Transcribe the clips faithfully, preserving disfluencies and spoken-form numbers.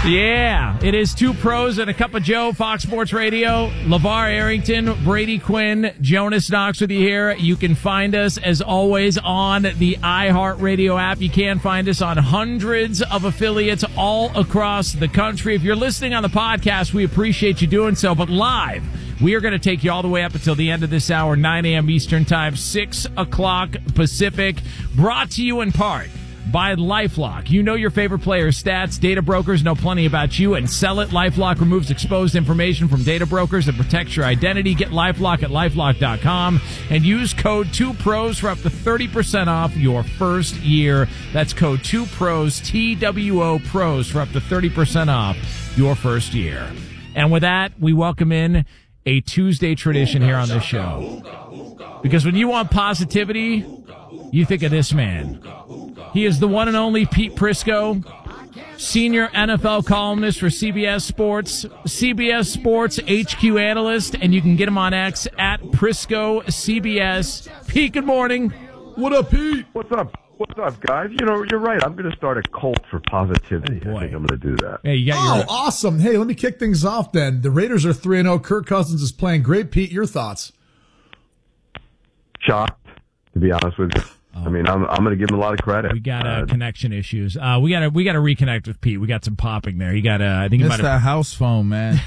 Yeah, it is Two Pros and a Cup of Joe, Fox Sports Radio. LeVar Arrington, Brady Quinn, Jonas Knox with you here. You can find us, as always, on the iHeartRadio app. You can find us on hundreds of affiliates all across the country. If you're listening on the podcast, we appreciate you doing so. But live, we are going to take you all the way up until the end of this hour, nine a.m. Eastern Time, six o'clock Pacific. Brought to you in part by LifeLock. You know your favorite players' stats. Data brokers know plenty about you and sell it. LifeLock removes exposed information from data brokers and protects your identity. Get LifeLock at LifeLock dot com and use code two pros for up to thirty percent off your first year. That's code two pros, T W O Pros, for up to thirty percent off your first year. And with that, we welcome in a Tuesday tradition here on this show. Because when you want positivity, you think of this man. He is the one and only Pete Prisco, senior N F L columnist for C B S Sports, C B S Sports H Q analyst, and you can get him on X at Prisco C B S. Pete, good morning. What up, Pete? What's up? What's up, guys? You know, you're right. I'm going to start a cult for positivity. Oh, I think I'm going to do that. Hey, you got Oh, your... awesome. Hey, let me kick things off then. The Raiders are three and oh. Kirk Cousins is playing great. Pete, your thoughts? Shocked, to be honest with you. I mean, I'm I'm going to give him a lot of credit. We got uh, uh, connection issues. Uh, we got to we got to reconnect with Pete. We got some popping there. He got uh, I think he It's might that have. house phone, man.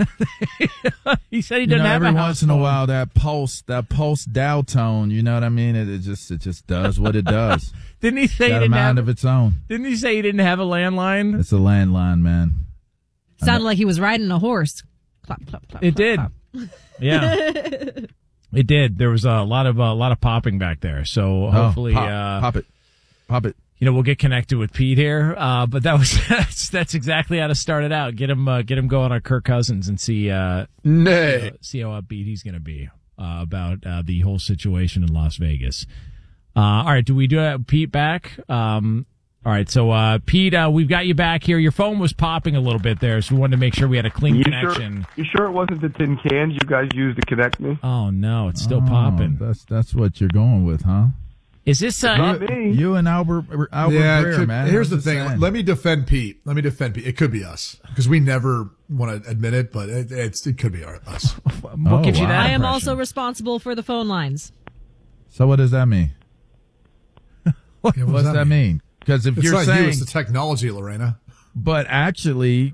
He said he You didn't know, have every a house once in a phone. while, that pulse, that pulse dial tone. You know what I mean? It, it just it just does what it does. Didn't he say he Got a didn't mind have? of its own. Didn't he say he didn't have a landline? It's a landline, man. Sounded like he was riding a horse. Clap, clap, clap. It clap, did. clap. Yeah. It did. There was a lot of a uh, lot of popping back there. So hopefully, oh, pop, uh, pop it, pop it. you know, we'll get connected with Pete here. Uh, but that was that's, that's exactly how to start it out. Get him uh, get him going on Kirk Cousins and see uh, Nay. uh, see how upbeat he's going to be uh, about uh, the whole situation in Las Vegas. Uh, all right, do we do uh, Pete back? Um, all right, so uh, Pete, uh, we've got you back here. Your phone was popping a little bit there, so we wanted to make sure we had a clean you connection. Sure, you sure it wasn't the tin cans you guys used to connect me? Oh no, it's still Oh, popping. That's that's what you're going with, huh? Is this uh, Not me. You and Albert Albert yeah, it Breer, could- man. here's I'm the just thing. saying. Let me defend Pete. Let me defend Pete. It could be us because we never want to admit it, but it, it's, it could be our, us. what Oh, gives you wow. that I am impression? also responsible for the phone lines. So what does that mean? Yeah, what What does does that mean? Because if It's you're not you, saying, it's the technology, Lorena. but actually,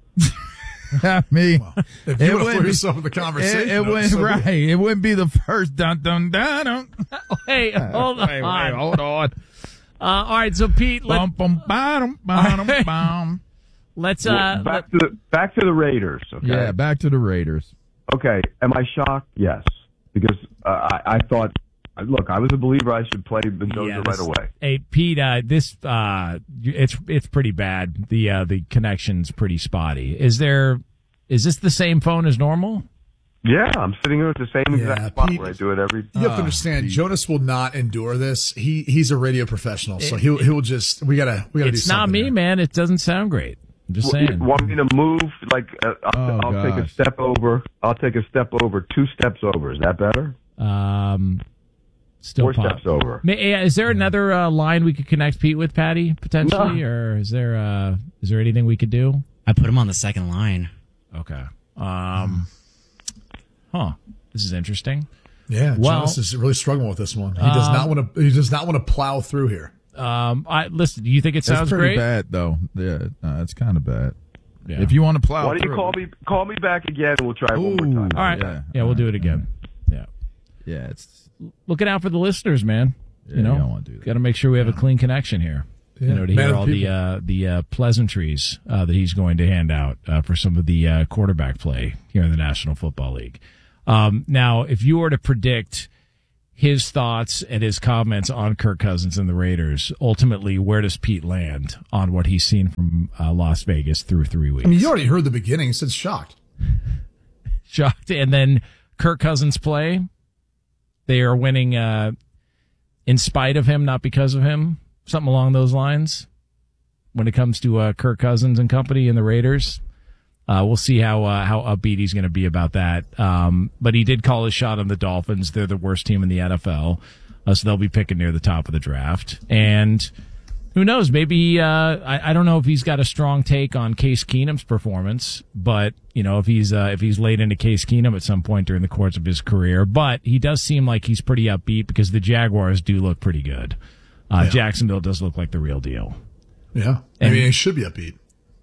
I mean, If it you want to wouldn't throw be- yourself in the conversation, it, it wouldn't so be it. right. It wouldn't be the first dun dun dun dun. Hey, hold on. Wait, wait, hold on. Uh, all right, so Pete, let, Bum bum bottom bottom bum. let's uh, back let, to the back to the Raiders. Okay. Yeah, back to the Raiders. Okay. Am I shocked? Yes, because uh, I, I thought. Look, I was a believer. I should play Mendoza yeah, right this- away. Hey, Pete, uh, this uh, it's it's pretty bad. The uh, the connection's pretty spotty. Is there? Is this the same phone as normal? Yeah, I'm sitting here at the same exact Yeah, spot Pete- where I do it every. You have to Ah, understand, Jonas will not endure this. He he's a radio professional, so he'll he'll just we gotta we gotta do It's something. not me, here. man. It doesn't sound great. I'm just Well, you saying. want me to move? Like uh, I'll, Oh, I'll take a gosh. step over. I'll take a step over. Two steps over. Is that better? Um, still Four pop. steps over. May, uh, is there another uh, line we could connect Pete with, Patty, potentially, or is there uh, is there anything we could do? I put him on the second line. Okay. Um. Huh. This is interesting. Yeah, Well- Jonas is really struggling with this one. He does not want to. He does not want to plow through here. Um. I listen. Do you think it sounds It's pretty great? bad, though. Yeah, no, it's kind of bad. Yeah. If you want to plow Why don't you through call it. me? Call me back again, and we'll try it one more time. Ooh. All right. Yeah. Yeah. we'll do it again. Yeah. Yeah, it's Looking out for the listeners, man. yeah, You know, you don't want to do that. got to make sure we have a clean connection here. Yeah, You know, to man hear of all the the people. uh, the uh, pleasantries uh, that he's going to hand out uh, for some of the uh, quarterback play here in the National Football League. Um, now, if you were to predict his thoughts and his comments on Kirk Cousins and the Raiders, ultimately, where does Pete land on what he's seen from uh, Las Vegas through three weeks? I mean, you already heard the beginning. He said shocked. Shocked. And then Kirk Cousins play. They are winning uh, in spite of him, not because of him. Something along those lines when it comes to uh, Kirk Cousins and company and the Raiders. Uh, we'll see how uh, how upbeat he's going to be about that. Um, but he did call his shot on the Dolphins. They're the worst team in the N F L, uh, so they'll be picking near the top of the draft. And Who knows? Maybe uh, I, I don't know if he's got a strong take on Case Keenum's performance, but you know if he's uh, if he's laid into Case Keenum at some point during the course of his career. But he does seem like he's pretty upbeat because the Jaguars do look pretty good. Uh, Yeah. Jacksonville does look like the real deal. Yeah. I And- mean, it should be upbeat.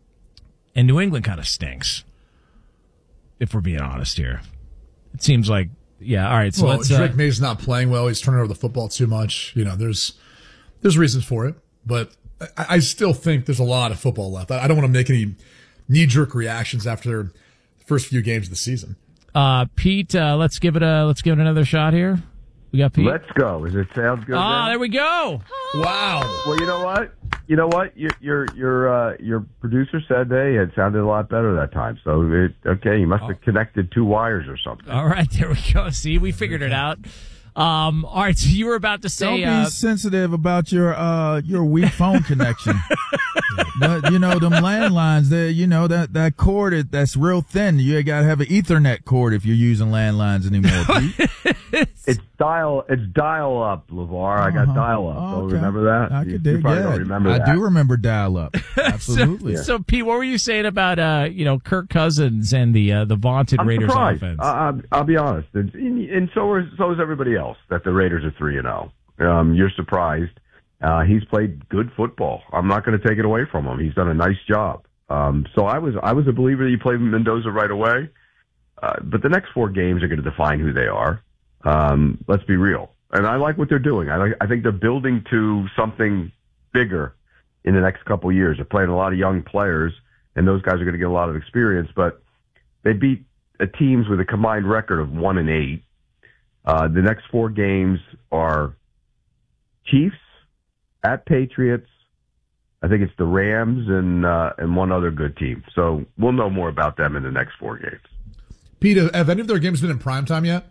And New England kind of stinks, if we're being honest here. It seems like, yeah, all right, so Well, let's... Drake Uh, May's not playing well. He's turning over the football too much. You know, there's there's reasons for it, but I, I still think there's a lot of football left. I, I don't want to make any knee-jerk reactions after the first few games of the season. uh, Pete, uh, let's give it a let's give it another shot here. We got Pete. Let's go. Does it sound good? Ah, now? there we go. Wow. Well, you know what? You know what? Your your your uh, your producer said they it sounded a lot better that time. So it, okay, you must have connected two wires or something. All right, there we go. See, we figured it out. Um, all right, so you were about to say... Don't be uh, sensitive about your uh your weak phone connection. But, you know, them landlines, they you know that that cord it, that's real thin. You got to have an Ethernet cord if you're using landlines anymore. Pete. It's dial. It's dial up, LeVar. I got Uh-huh. dial up. Oh, So okay. remember that? I you, could you dig probably yeah. don't remember I that. do remember dial up. Absolutely. So, Pete, what were you saying about uh, you know, Kirk Cousins and the uh, the vaunted I'm Raiders surprised. offense? I, I'll, I'll be honest, and, and so is so is everybody else that the Raiders are three and zero. Um, you're surprised. Uh, he's played good football. I'm not going to take it away from him. He's done a nice job. Um, so I was I was a believer that you played Mendoza right away. Uh, but the next four games are going to define who they are. Um, let's be real. And I like what they're doing. I like, I think they're building to something bigger in the next couple of years. They're playing a lot of young players, and those guys are going to get a lot of experience. But they beat uh, teams with a combined record of one and eight. Uh, the next four games are Chiefs, at Patriots. I think it's the Rams and uh, and one other good team. So we'll know more about them in the next four games. Pete, have any of their games been in primetime yet?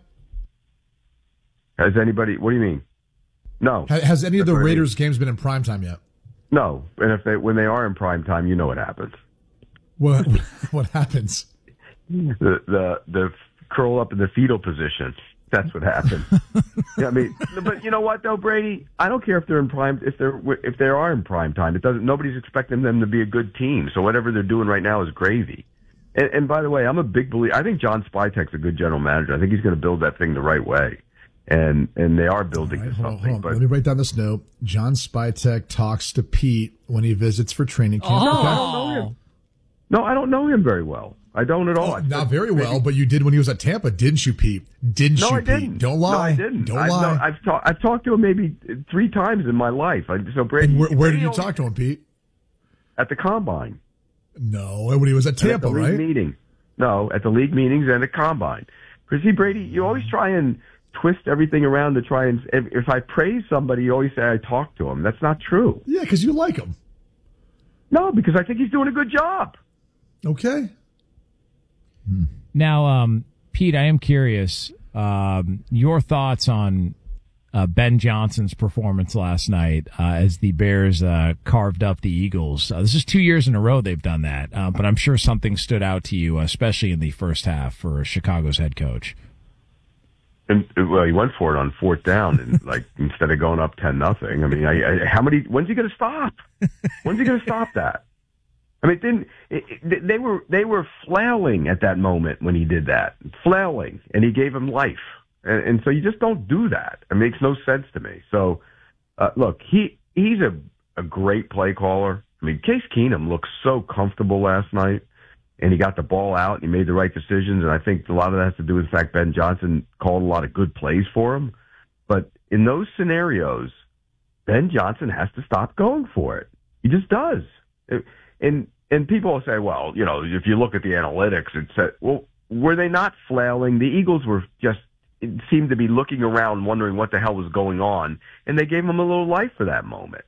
Has anybody? What do you mean? No. Ha- Has any of the That's what I mean. Raiders games been in primetime yet? No. And if they when they are in prime time, you know what happens. What what happens? The the the curl up in the fetal position. That's what happened. Yeah, I mean, but you know what though, Brady? I don't care if they're in prime if they're if they are in prime time. It doesn't. Nobody's expecting them to be a good team. So whatever they're doing right now is gravy. And, and by the way, I'm a big believer. I think John Spytek's a good general manager. I think he's going to build that thing the right way. And and they are building All right, to hold on, something. hold on. But Let me write down this note. John Spytek talks to Pete when he visits for training camp. Oh. Okay. I don't know him. No, I don't know him very well. I don't at all. Oh, I not said- very well, but you did when he was at Tampa, didn't you, Pete? Didn't No, you, I didn't. Pete? Don't lie. No, I didn't. Don't I've, lie. No, I've, ta- I've talked to him maybe three times in my life. I, so Brady, and where, where did Brady you only- talk to him, Pete? At the combine. No, when he was at And Tampa, at the league right? meeting. No, at the league meetings and at combine. Because see, Brady, you always try and twist everything around to try and if, if I praise somebody, you always say I talked to him. That's not true. Yeah, because you like him. No, because I think he's doing a good job. Okay. Now, um, Pete, I am curious um, your thoughts on uh, Ben Johnson's performance last night uh, as the Bears uh, carved up the Eagles. Uh, this is two years in a row they've done that, uh, but I'm sure something stood out to you, especially in the first half for Chicago's head coach. And well, he went for it on fourth down, and like instead of going up ten nothing. I mean, I, I, how many? When's he going to stop? When's he going to stop that? I mean, it didn't it, it, they were they were flailing at that moment when he did that, flailing, and he gave him life, and, and so you just don't do that. It makes no sense to me. So, uh, look, he he's a a great play caller. I mean, Case Keenum looked so comfortable last night. And he got the ball out, and he made the right decisions. And I think a lot of that has to do with the fact Ben Johnson called a lot of good plays for him. But in those scenarios, Ben Johnson has to stop going for it. He just does. And and people will say, well, you know, if you look at the analytics, it said, well, were they not flailing? The Eagles were just it seemed to be looking around, wondering what the hell was going on, and they gave him a little life for that moment.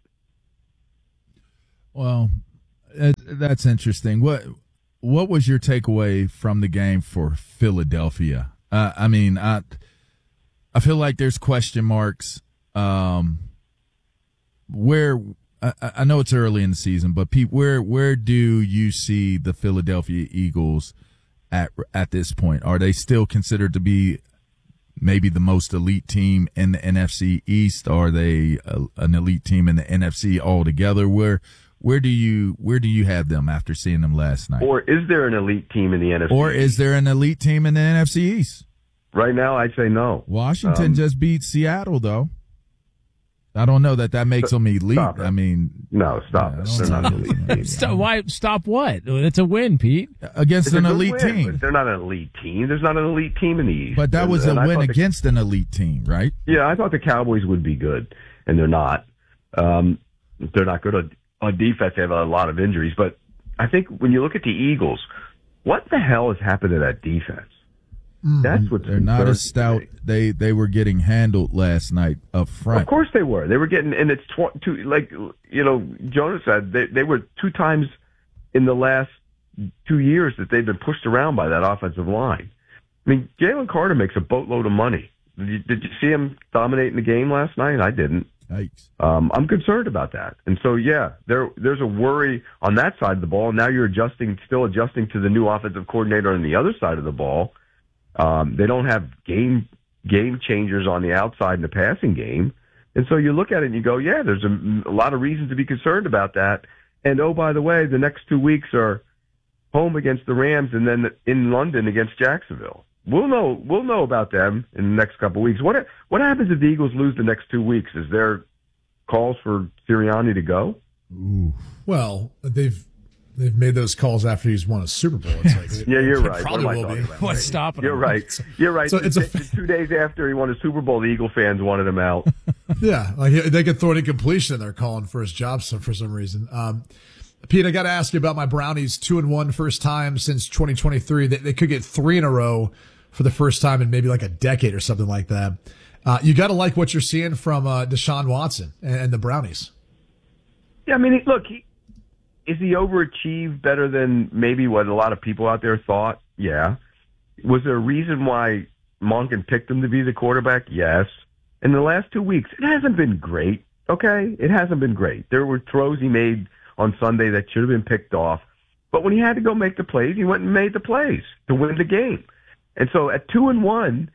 Well, it, that's interesting. What what was your takeaway from the game for Philadelphia? Uh, I mean, I I feel like there's question marks. Um, where I, I know it's early in the season, but Pete, where where do you see the Philadelphia Eagles at at this point? Are they still considered to be maybe the most elite team in the N F C East? Are they a, an elite team in the N F C altogether? Where where do you where do you have them after seeing them last night? Or is there an elite team in the N F C? Or is there an elite team in the N F C East? Right now, I'd say no. Washington Um, just beat Seattle, though. I don't know that that makes them elite. Stop it. I mean, No, stop Yeah, it. I They're don't not know. an elite team. Stop, why stop what? It's a win, Pete. against It's a an good elite win, team. but they're not an elite team. There's not an elite team in the East. But that And- was a and I win thought the- against an elite team, right? Yeah, I thought the Cowboys would be good, and they're not. Um, they're not good on, on defense. They have a lot of injuries. But I think when you look at the Eagles, what the hell has happened to that defense? That's what's They're not as concerning stout. to me. They they were getting handled last night up front. Of course they were. They were getting, and it's tw- two, like, you know, Jonas said, they, they were two times in the last two years that they've been pushed around by that offensive line. I mean, Jalen Carter makes a boatload of money. Did you, did you see him dominating the game last night? I didn't. Yikes. Um, I'm concerned about that. And so, yeah, there, there's a worry on that side of the ball. Now you're adjusting, still adjusting to the new offensive coordinator on the other side of the ball. Um, they don't have game game changers on the outside in the passing game. And so you look at it and you go, yeah, there's a, a lot of reasons to be concerned about that. And, oh, by the way, the next two weeks are home against the Rams and then in London against Jacksonville. We'll know we'll know about them in the next couple of weeks. What what happens if the Eagles lose the next two weeks? Is there calls for Sirianni to go? Ooh. Well, they've they've made those calls after he's won a Super Bowl. It's like, Yeah, you're it right. Probably What am I will be. talking about? What's stopping You're him? right. You're right. So it's a- The- the two days after he won a Super Bowl, the Eagle fans wanted him out. Yeah, like they could throw an incompletion. They're calling for his job so for some reason. Um, Pete, I got to ask you about my Brownies. Two and one, first time since twenty twenty-three. They, they could get three in a row for the first time in maybe like a decade or something like that. Uh, you got to like what you're seeing from uh, Deshaun Watson and, and the Brownies. Yeah, I mean, he- look, he, is he overachieved better than maybe what a lot of people out there thought? Yeah. Was there a reason why Monken picked him to be the quarterback? Yes. In the last two weeks, it hasn't been great, okay? It hasn't been great. There were throws he made on Sunday that should have been picked off. But when he had to go make the plays, he went and made the plays to win the game. And so at two and one,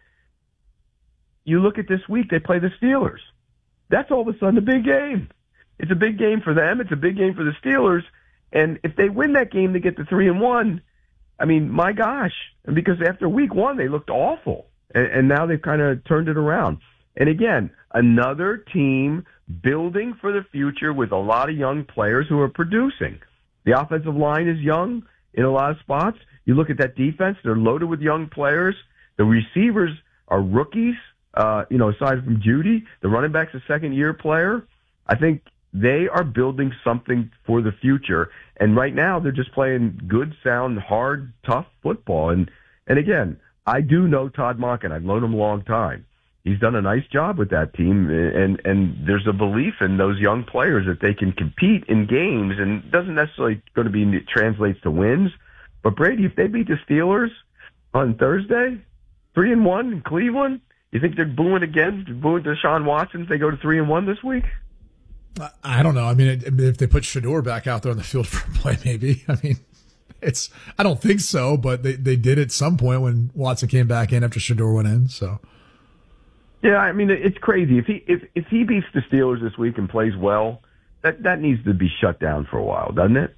you look at this week, they play the Steelers. That's all of a sudden a big game. It's a big game for them. It's a big game for the Steelers. And if they win that game, they get to three and one. I mean, my gosh, because after week one, they looked awful. And, and now they've kind of turned it around. And again, another team building for the future with a lot of young players who are producing. The offensive line is young in a lot of spots. You look at that defense, they're loaded with young players. The receivers are rookies, uh, you know, aside from Judy. The running back's a second-year player. I think they are building something for the future. And right now, they're just playing good, sound, hard, tough football. And, and again, I do know Todd Monken. I've known him a long time. He's done a nice job with that team, and and there's a belief in those young players that they can compete in games, and it doesn't necessarily going to be translates to wins. But Brady, if they beat the Steelers on Thursday, three and one in Cleveland, you think they're booing again, booing Deshaun Watson if they go to three and one this week? I don't know. I mean, if they put Shador back out there on the field for a play, maybe. I mean, it's. I don't think so, but they, they did at some point when Watson came back in after Shador went in. So. Yeah, I mean, it's crazy. If he if if he beats the Steelers this week and plays well, that that needs to be shut down for a while, doesn't it?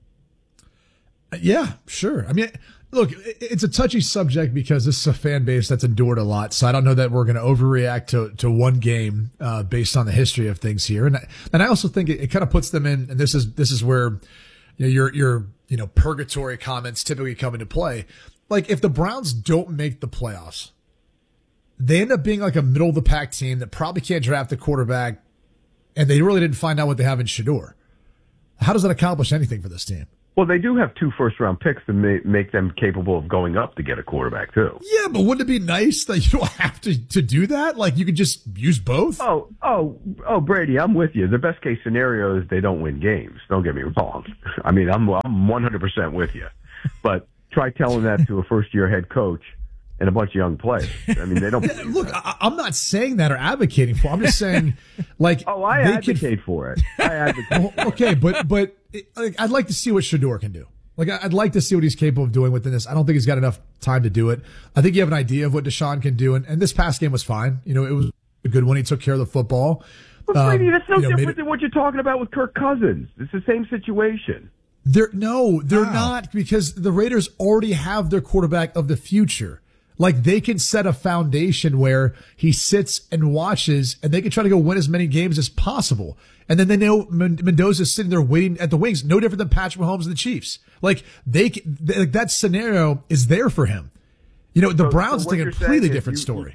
Yeah, sure. I mean, look, it's a touchy subject because this is a fan base that's endured a lot. So I don't know that we're going to overreact to to one game uh, based on the history of things here. And I, and I also think it, it kind of puts them in. And this is this is where you know, your your you know purgatory comments typically come into play. Like if the Browns don't make the playoffs, they end up being like a middle of the pack team that probably can't draft a quarterback, and they really didn't find out what they have in Shador. How does that accomplish anything for this team? Well, they do have two first-round picks to ma- make them capable of going up to get a quarterback, too. Yeah, but wouldn't it be nice that you don't have to, to do that? Like, you could just use both? Oh, oh, oh, Brady, I'm with you. The best-case scenario is they don't win games. Don't get me wrong. I mean, I'm, I'm one hundred percent with you. But try telling that to a first-year head coach and a bunch of young players. I mean, they don't. Yeah, look, I, I'm not saying that or advocating for it. I'm just saying, like, Oh, I they advocate could, for it. I advocate. well, okay, but but it, like, I'd like to see what Shador can do. Like, I'd like to see what he's capable of doing within this. I don't think he's got enough time to do it. I think you have an idea of what Deshaun can do, and, and this past game was fine. You know, it was a good one. He took care of the football. But Brady, Um, that's no you know, made different it- than what you're talking about with Kirk Cousins. It's the same situation. They're no, they're Wow. not, because the Raiders already have their quarterback of the future. Like, they can set a foundation where he sits and watches, and they can try to go win as many games as possible. And then they know Men- Mendoza's sitting there waiting at the wings, no different than Patrick Mahomes and the Chiefs. Like, they, can- th- like that scenario is there for him. You know, the So- Browns so take what a you're completely saying is different you- story.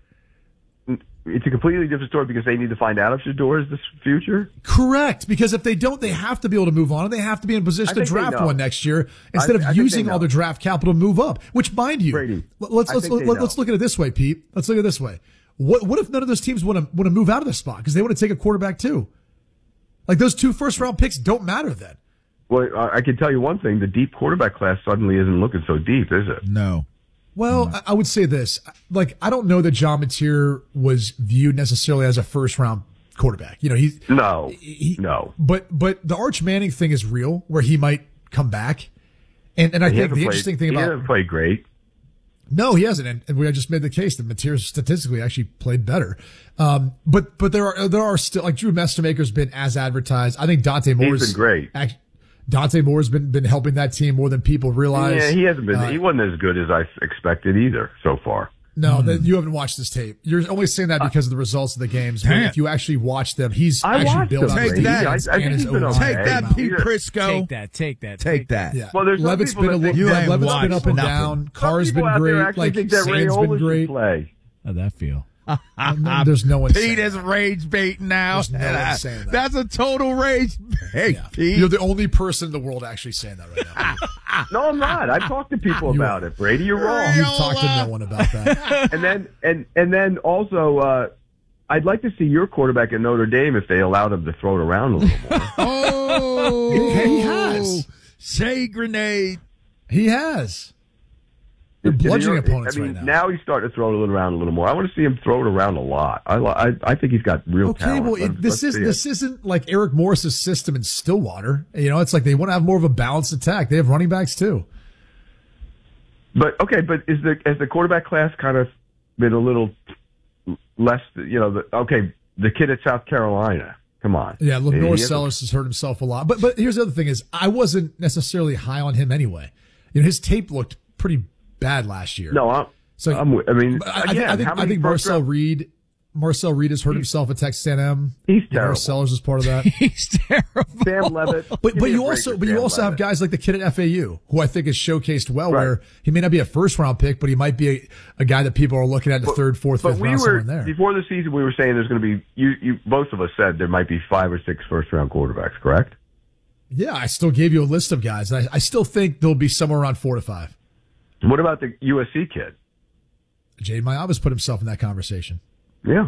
It's a completely different story because they need to find out if Shador is the future. Correct, because if they don't, they have to be able to move on, and they have to be in position I to think they draft know. one next year instead I- of I think they using know. all their draft capital to move up. Which, mind you, Brady, let- let's I let's think they let, let's know. look at it this way, Pete. Let's look at it this way. What what if none of those teams want to want to move out of the spot because they want to take a quarterback too? Like, those two first round picks don't matter then. Well, I I can tell you one thing: the deep quarterback class suddenly isn't looking so deep, is it? No. Well, I, I would say this. Like, I don't know that John Mateer was viewed necessarily as a first round quarterback. You know, he No, he, no. But but the Arch Manning thing is real, where he might come back. And and I He think hasn't the played- interesting thing he about hasn't played great. no, he hasn't, and, and we just made the case that Mateer statistically actually played better. Um, but but there are there are still, like, Drew Mestemaker's been as advertised. I think Dante Moore's been great. act- Dante Moore's been been helping that team more than people realize. Yeah, he hasn't been. Uh, he wasn't as good as I expected either so far. No, that you haven't watched this tape. You're only saying that because of the results of the games. But Damn. if you actually watch them, he's I actually watched built them, on Take his that. defense I- I and think his he's been O-line. okay. Take that, Hey, Pete man. Prisco. Take that, take that, Take that. Yeah. Well, there's some Levitt's people been a that little, think- You like, ain't Levitt's been watched up and nothing. down. Some Carr's people been out there great. actually Like, think that Ray Sand's Ola been should great. play. How'd that feel? No, there's no one saying Pete is that. rage baiting now. There's no one And I- saying that. That's a total rage bait, Yeah. Pete. You're the only person in the world actually saying that right now. No, I'm not. I talked to people You about are. it, Brady. You're wrong. You've talked to no one about that. and then and and then also, uh, I'd like to see your quarterback at Notre Dame if they allowed him to throw it around a little more. Oh, He has. Say grenade. He has. They're bludgeoning opponents I mean, right now. now he's starting to throw it around a little more. I want to see him throw it around a lot. I li- I, I think he's got real Okay, talent. well, Let's- it, this let's is see this it. isn't like Eric Morris's system in Stillwater. You know, it's like they want to have more of a balanced attack. They have running backs too. But okay, but is the has the quarterback class kind of been a little less? You know, the, okay, the kid at South Carolina. Come on, Yeah, He Lenore hasn't- Sellers has hurt himself a lot. But but here's the other thing is I wasn't necessarily high on him anyway. You know, his tape looked pretty bad last year. No, I'm. So I'm, I mean, But I, I again, think I think, how I many think first Marcel round- Reed Marcel Reed has hurt himself at Texas A and M. He's Lenore terrible. Sellers is part of that. He's terrible. Sam Levitt. But Give but me a you break also with but you Sam also have Levitt. guys like the kid at F A U who I think is showcased well, Right. where he may not be a first round pick, but he might be a, a guy that people are looking at in the third, fourth, But fifth we round were somewhere in there. before the season. We were saying there's going to be you. You both of us said there might be five or six first round quarterbacks. Correct? Yeah, I still gave you a list of guys. I, I still think there'll be somewhere around four to five. What about the U S C kid? Jade Mayavis put himself in that conversation. Yeah.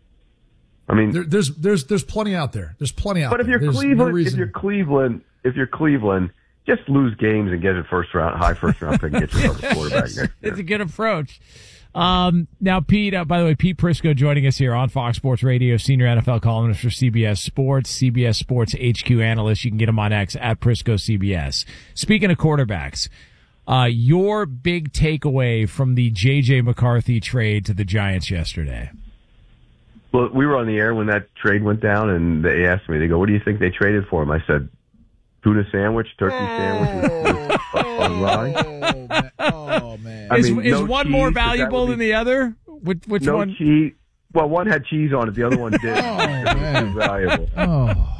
I mean, There, there's there's there's plenty out there. There's plenty out but if there. you're There's no Cleveland, if reason- you're Cleveland, if you're Cleveland, just lose games and get a first round, high first round pick and get yourself a quarterback next year. It's a good approach. Um, now, Pete, uh, by the way, Pete Prisco joining us here on Fox Sports Radio, senior N F L columnist for C B S Sports, C B S Sports H Q analyst. You can get him on X at Prisco C B S. Speaking of quarterbacks, uh, your big takeaway from the J J McCarthy trade to the Giants yesterday. Well, we were on the air when that trade went down, and they asked me, they go, what do you think they traded for him? I said, tuna sandwich, turkey sandwich with, with on rye. Oh, man. Oh, man. I is mean, is no one cheese, more 'cause that valuable would than be- the other? Which, which No one? cheese. Well, one had cheese on it, the other one didn't. Oh, man. It was valuable. Oh.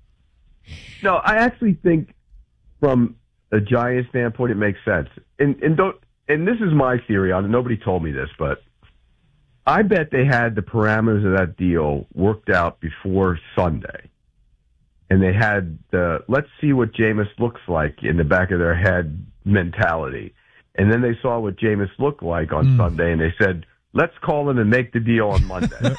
No, I actually think from a Giants standpoint, it makes sense. And and don't and this is my theory on it. Nobody told me this, but I bet they had the parameters of that deal worked out before Sunday. And they had the let's see what Jameis looks like in the back of their head mentality. And then they saw what Jameis looked like on Mm. Sunday, and they said, let's call him and make the deal on Monday.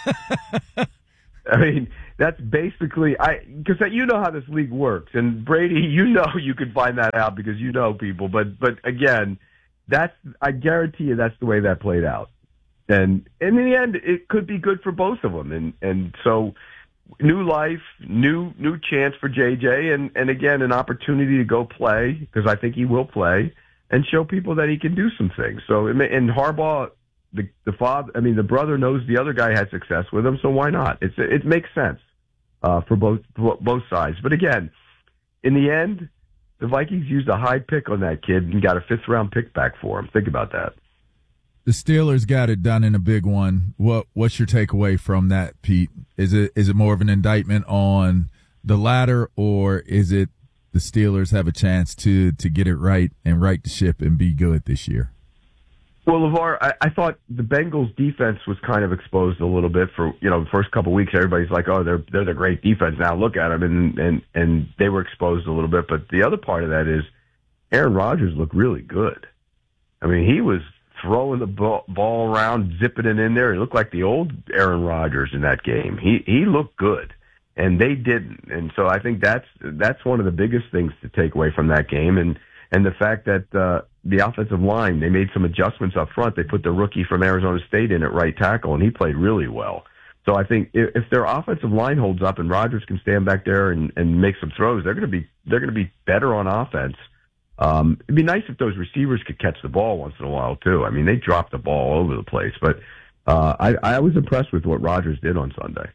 I mean, that's basically I because you know how this league works, and Brady, you know you could find that out because you know people. But but again, that's I guarantee you that's the way that played out, and, and in the end, it could be good for both of them. And and so new life, new new chance for J J, and and again an opportunity to go play, because I think he will play and show people that he can do some things. So and Harbaugh, the the father, I mean the brother knows the other guy had success with him, so why not? It's it makes sense uh, for both for both sides. But again, in the end, the Vikings used a high pick on that kid and got a fifth round pick back for him. Think about that. The Steelers got it done in a big one. What what's your takeaway from that, Pete? Is it is it more of an indictment on the latter, or is it the Steelers have a chance to to get it right and right the ship and be good this year? Well, LeVar, I, I thought the Bengals defense was kind of exposed a little bit for, you know, the first couple of weeks. Everybody's like, oh, they're they're the great defense now. Look at them, and and and they were exposed a little bit. But the other part of that is Aaron Rodgers looked really good. I mean, he was throwing the ball, ball around, zipping it in there. It looked like the old Aaron Rodgers in that game. He he looked good, and they didn't. And so I think that's that's one of the biggest things to take away from that game, and and the fact that uh, the offensive line, they made some adjustments up front. They put the rookie from Arizona State in at right tackle, and he played really well. So I think if, if their offensive line holds up and Rodgers can stand back there and, and make some throws, they're going to be they're going to be better on offense. Um, it'd be nice if those receivers could catch the ball once in a while too. I mean, they dropped the ball all over the place, but uh, I, I was impressed with what Rodgers did on Sunday.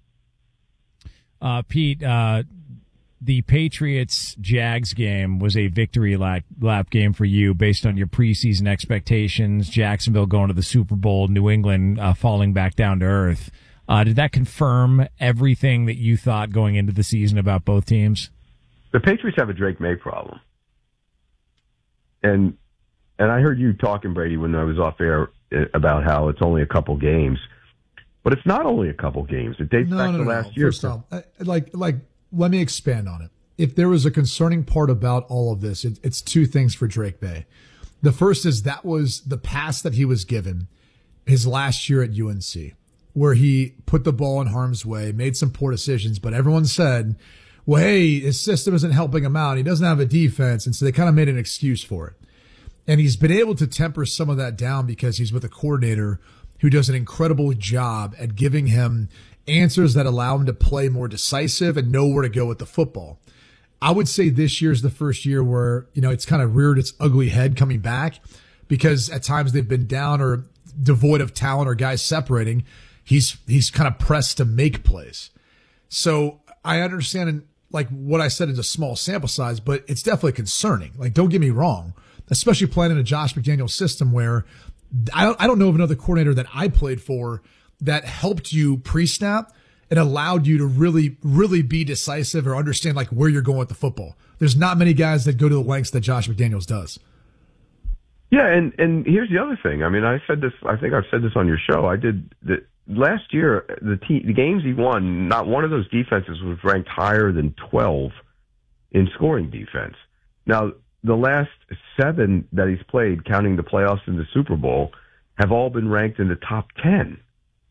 Uh, Pete, uh, the Patriots-Jags game was a victory lap, lap game for you based on your preseason expectations. Jacksonville going to the Super Bowl, New England uh, falling back down to earth. Uh, did that confirm everything that you thought going into the season about both teams? The Patriots have a Drake May problem. And and I heard you talking, Brady, when I was off air about how it's only a couple games, but it's not only a couple games. It dates no, back no, to no, last no. year. First off, like like let me expand on it. If there was a concerning part about all of this, it, it's two things for Drake May. The first is that was the pass that he was given his last year at U N C, where he put the ball in harm's way, made some poor decisions, but everyone said, well, hey, his system isn't helping him out. He doesn't have a defense. And so they kind of made an excuse for it. And he's been able to temper some of that down because he's with a coordinator who does an incredible job at giving him answers that allow him to play more decisive and know where to go with the football. I would say this year's the first year where, you know, it's kind of reared its ugly head coming back, because at times they've been down or devoid of talent or guys separating. He's, he's kind of pressed to make plays. So I understand, like what I said is a small sample size, but it's definitely concerning. Like, don't get me wrong, especially playing in a Josh McDaniels system where I don't, I don't know of another coordinator that I played for that helped you pre-snap and allowed you to really, really be decisive or understand like where you're going with the football. There's not many guys that go to the lengths that Josh McDaniels does. Yeah, and, and here's the other thing. I mean, I said this, I think I've said this on your show. I did the last year, the te- the games he won, not one of those defenses was ranked higher than twelve in scoring defense. Now, the last seven that he's played, counting the playoffs and the Super Bowl, have all been ranked in the top ten.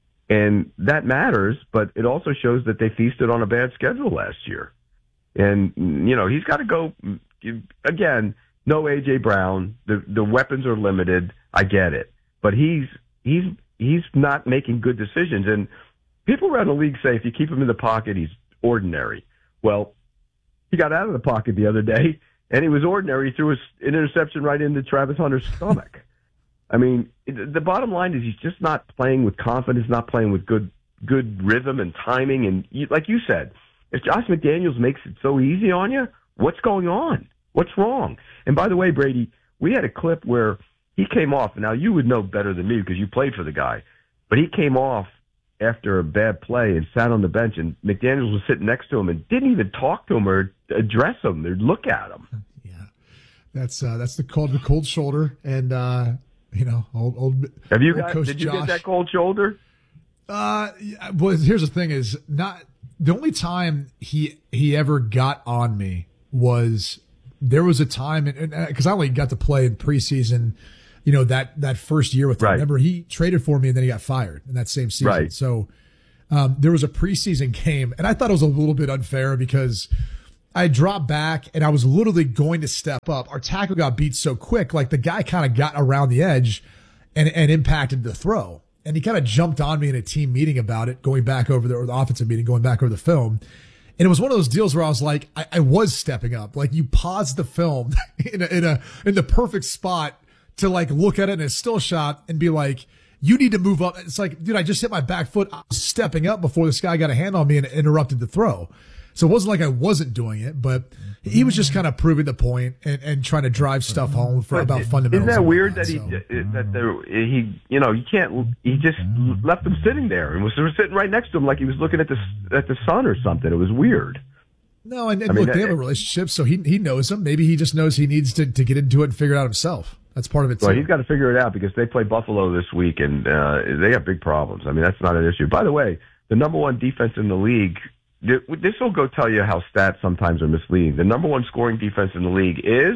And that matters, but it also shows that they feasted on a bad schedule last year. And, you know, he's got to go, again, no A J Brown. The the weapons are limited. I get it. But he's he's he's not making good decisions. And people around the league say if you keep him in the pocket, he's ordinary. Well, he got out of the pocket the other day, and he was ordinary. He threw an interception right into Travis Hunter's stomach. I mean, the bottom line is he's just not playing with confidence, not playing with good good rhythm and timing. And you, like you said, if Josh McDaniels makes it so easy on you, what's going on? What's wrong? And by the way, Brady, we had a clip where he came off. Now, you would know better than me because you played for the guy. But he came off after a bad play and sat on the bench, and McDaniels was sitting next to him and didn't even talk to him or address him or look at him. Yeah, that's uh, that's the called the cold shoulder. And, uh, you know, old, old Have you old got, Coach did you Josh. get that cold shoulder? Uh, yeah, well, here's the thing is not the only time he, he ever got on me was there was a time, and because I only got to play in preseason, you know, that, that first year with him. Right. Remember, he traded for me and then he got fired in that same season. Right. So, um, there was a preseason game, and I thought it was a little bit unfair because I dropped back and I was literally going to step up. Our tackle got beat so quick, like the guy kind of got around the edge and, and impacted the throw. and he kind of jumped on me in a team meeting about it, going back over the, or the offensive meeting, going back over the film. And it was one of those deals where I was like, I, I was stepping up. Like, you pause the film in a, in a, in the perfect spot to like look at it in a still shot and be like, you need to move up. It's like, dude, I just hit my back foot. I was stepping up before this guy got a hand on me and interrupted the throw. So it wasn't like I wasn't doing it, but he was just kind of proving the point and, and trying to drive stuff home for But about it- fundamentals. Isn't that and weird whatnot, that he so. that there, he you know you can't he just left them sitting there and was sort of sitting right next to him like he was looking at the at the sun or something. It was weird. No, and, and I mean, look, they that- have a relationship, so he he knows him. Maybe he just knows he needs to, to get into it and figure it out himself. That's part of it, too. Well, he's got to figure it out because they play Buffalo this week and uh, they have big problems. I mean, that's not an issue. By the way, the number one defense in the league. This will go tell you how stats sometimes are misleading. The number one scoring defense in the league is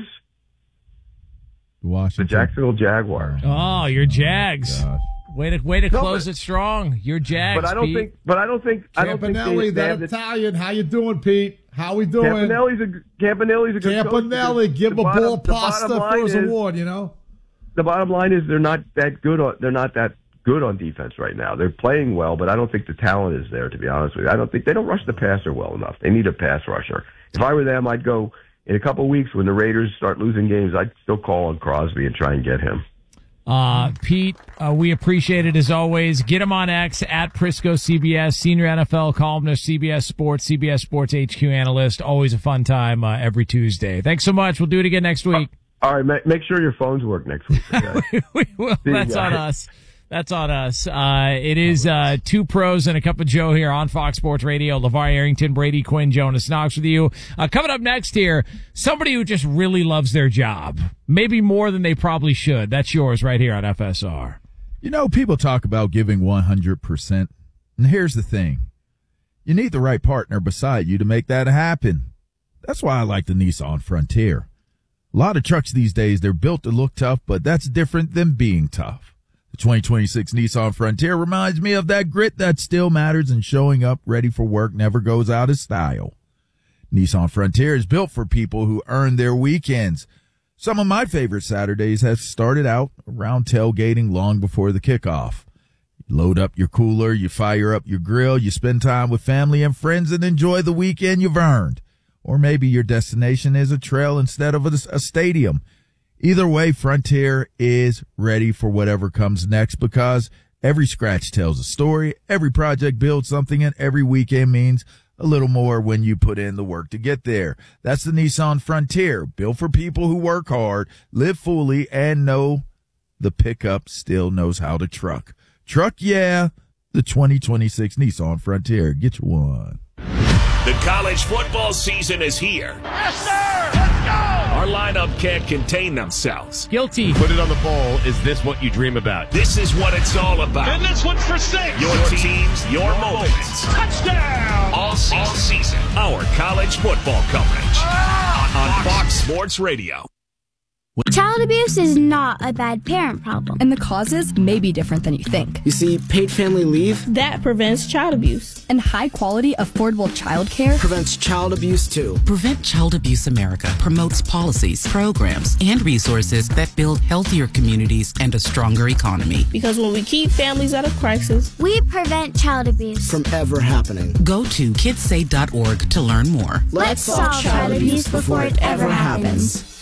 the Washington. Jacksonville Jaguars. Oh, your Jags. Gosh. Way to way to No, close but- it strong. Your Jags. But I don't Pete. think. But I don't think. I don't think Campanelli, they, they that have the- Italian. How you doing, Pete? How we doing? Campanelli's a Campanelli's a good coach. Campanelli, because give him the a bottom- ball the bottom pasta for line his is- award, you know? The bottom line is they're not that good. On, they're not that good on defense right now. They're playing well, but I don't think the talent is there. To be honest with you, I don't think they don't rush the passer well enough. They need a pass rusher. If I were them, I'd go in a couple of weeks when the Raiders start losing games. I'd still call on Crosby and try and get him. Uh, Pete, uh, we appreciate it as always. Get him on X at Prisco C B S, senior N F L columnist, C B S Sports, C B S Sports H Q analyst. Always a fun time uh, every Tuesday. Thanks so much. We'll do it again next week. All right, ma- make sure your phones work next week. Okay? We will. you That's on guys. us. That's on us. Uh, it is uh, two pros and a cup of Joe here on Fox Sports Radio. LeVar Arrington, Brady Quinn, Jonas Knox with you. Uh, coming up next here, somebody who just really loves their job. Maybe more than they probably should. That's yours right here on F S R. You know, people talk about giving one hundred percent. And here's the thing. You need the right partner beside you to make that happen. That's why I like the Nissan Frontier. A lot of trucks these days, they're built to look tough, but that's different than being tough. The twenty twenty-six Nissan Frontier reminds me of that grit that still matters, and showing up ready for work never goes out of style. Nissan Frontier is built for people who earn their weekends. Some of my favorite Saturdays have started out around tailgating long before the kickoff. You load up your cooler, you fire up your grill, you spend time with family and friends and enjoy the weekend you've earned. Or maybe your destination is a trail instead of a, a stadium. Either way, Frontier is ready for whatever comes next, because every scratch tells a story, every project builds something, and every weekend means a little more when you put in the work to get there. That's the Nissan Frontier, built for people who work hard, live fully, and know the pickup still knows how to truck. Truck, yeah, the twenty twenty-six Nissan Frontier. Get you one. The college football season is here. Yes, sir! Let's go! Our lineup can't contain themselves. Guilty. Put it on the poll. Is this what you dream about? This is what it's all about. And this one's for six. Your teams, your moments. Touchdown! All season. All season. Our college football coverage. On Fox Sports Radio. Child abuse is not a bad parent problem. And the causes may be different than you think. You see, paid family leave that prevents child abuse. And high quality, affordable childcare prevents child abuse too. Prevent Child Abuse America promotes policies, programs, and resources that build healthier communities and a stronger economy. Because when we keep families out of crisis, we prevent child abuse from ever happening. Go to kids say dot org to learn more. Let's, Let's solve child, child abuse before it ever happens. happens.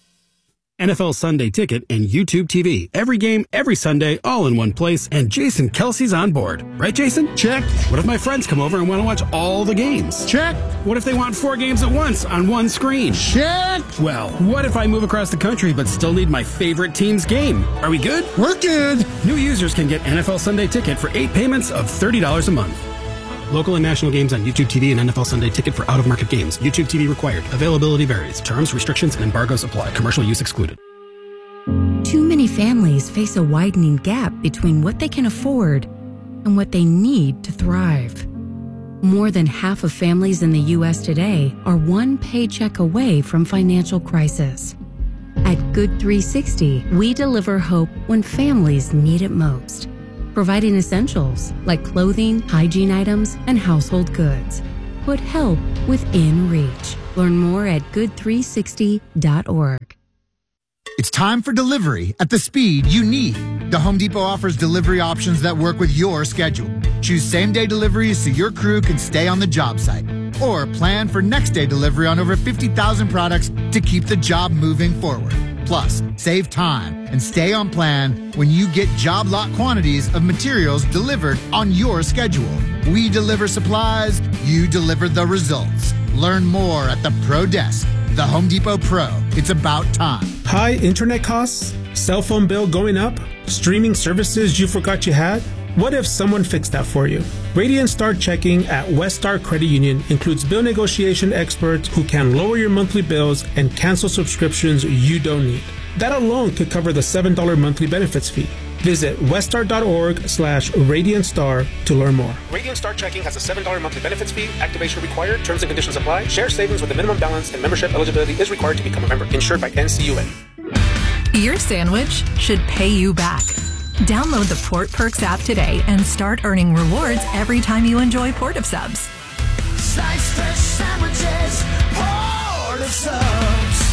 N F L Sunday Ticket and YouTube T V. Every game, every Sunday, all in one place, and Jason Kelsey's on board. Right, Jason? Check. What if my friends come over and want to watch all the games? Check. What if they want four games at once on one screen? Check. Well, what if I move across the country but still need my favorite team's game? Are we good? We're good. New users can get N F L Sunday Ticket for eight payments of thirty dollars a month. Local and national games on YouTube T V and N F L Sunday Ticket for out-of-market games. YouTube T V required. Availability varies. Terms, restrictions, and embargoes apply. Commercial use excluded. Too many families face a widening gap between what they can afford and what they need to thrive. More than half of families in the U S today are one paycheck away from financial crisis. At Good three sixty, we deliver hope when families need it most, providing essentials like clothing, hygiene items, and household goods. Put help within reach. Learn more at good three sixty dot org. It's time for delivery at the speed you need. The Home Depot offers delivery options that work with your schedule. Choose same-day deliveries so your crew can stay on the job site. Or plan for next-day delivery on over fifty thousand products to keep the job moving forward. Plus, save time and stay on plan when you get job lot quantities of materials delivered on your schedule. We deliver supplies, you deliver the results. Learn more at the Pro Desk. The Home Depot Pro. It's about time. High internet costs? Cell phone bill going up? Streaming services you forgot you had? What if someone fixed that for you? Radiant Star Checking at West Star Credit Union includes bill negotiation experts who can lower your monthly bills and cancel subscriptions you don't need. That alone could cover the seven dollars monthly benefits fee. Visit weststar.org slash Radiant Star to learn more. Radiant Star Checking has a seven dollars monthly benefits fee. Activation required. Terms and conditions apply. Share savings with a minimum balance and membership eligibility is required to become a member. Insured by N C U A. Your sandwich should pay you back. Download the Port Perks app today and start earning rewards every time you enjoy Port of Subs. Slice fresh sandwiches, Port of Subs.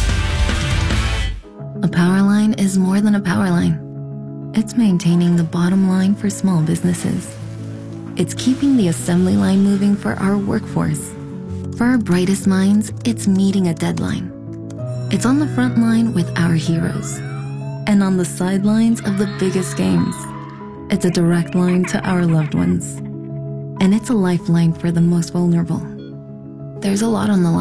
A power line is more than a power line. It's maintaining the bottom line for small businesses. It's keeping the assembly line moving for our workforce. For our brightest minds, it's meeting a deadline. It's on the front line with our heroes. And on the sidelines of the biggest games. It's a direct line to our loved ones. And it's a lifeline for the most vulnerable. There's a lot on the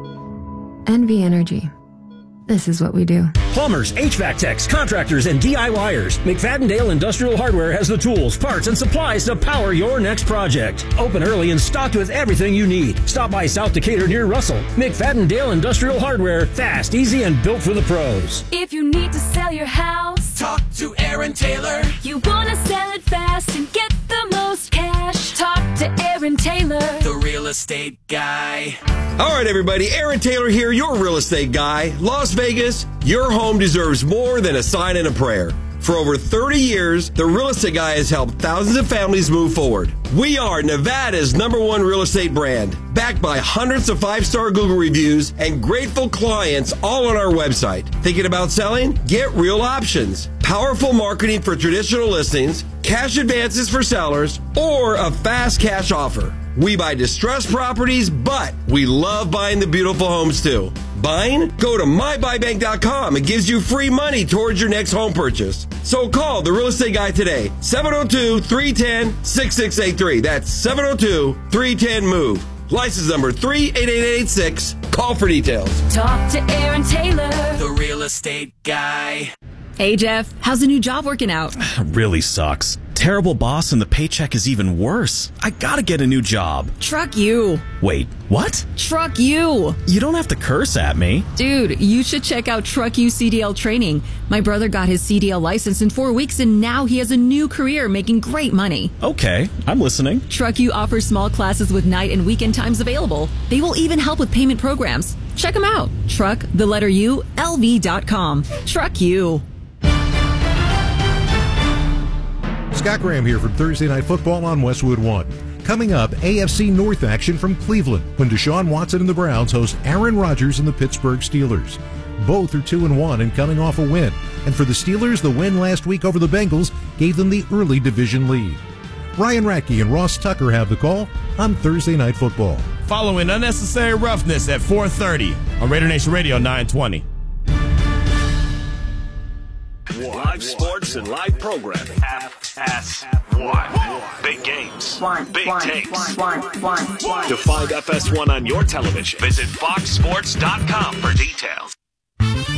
line. N V Energy. This is what we do. Plumbers, H V A C techs, contractors, and DIYers. McFadden-Dale Industrial Hardware has the tools, parts, and supplies to power your next project. Open early and stocked with everything you need. Stop by South Decatur near Russell. McFadden-Dale Industrial Hardware. Fast, easy, and built for the pros. If you need to sell your house, talk to Aaron Taylor. You want to sell it fast and get the most cash. Talk to Aaron Taylor, the real estate guy. All right, everybody. Aaron Taylor here, your real estate guy. Las Vegas, your home deserves more than a sign and a prayer. For over thirty years, the Real Estate Guy has helped thousands of families move forward. We are Nevada's number one real estate brand, backed by hundreds of five-star Google reviews and grateful clients all on our website. Thinking about selling? Get real options. Powerful marketing for traditional listings, cash advances for sellers, or a fast cash offer. We buy distressed properties, but we love buying the beautiful homes too. Buying? Go to my buy bank dot com. It gives you free money towards your next home purchase. So call the Real Estate Guy today, seven oh two, three one zero, six six eight three. That's seven oh two, three one zero, MOVE. License number three eight eight eight six. Call for details. talk to Aaron Taylor, the real estate guy. Hey, Jeff, how's the new job working out? Really sucks. Terrible boss and the paycheck is even worse. I gotta get a new job. Truck you. Wait, what? Truck you. You don't have to curse at me. Dude, you should check out Truck You C D L training. My brother got his C D L license in four weeks and now he has a new career making great money. Okay, I'm listening. Truck You offers small classes with night and weekend times available. They will even help with payment programs. Check them out. Truck, the letter U, L V dot com. Truck You. Scott Graham here from Thursday Night Football on Westwood One. Coming up, A F C North action from Cleveland when Deshaun Watson and the Browns host Aaron Rodgers and the Pittsburgh Steelers. Both are two and one and coming off a win. And for the Steelers, the win last week over the Bengals gave them the early division lead. Ryan Radke and Ross Tucker have the call on Thursday Night Football. Following Unnecessary Roughness at four thirty on Raider Nation Radio nine twenty. Live sports and live programming. F S one. Big games. One, Big one, takes. one, one, one, one. To find F S one on your television, visit fox sports dot com for details.